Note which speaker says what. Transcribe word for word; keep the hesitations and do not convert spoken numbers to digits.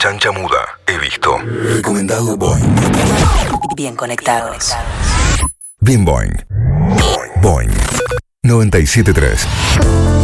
Speaker 1: Chancha muda. He visto.
Speaker 2: Recomendado Boing.
Speaker 3: Bien conectados.
Speaker 2: Bien Boing. Boing. noventa y siete punto tres.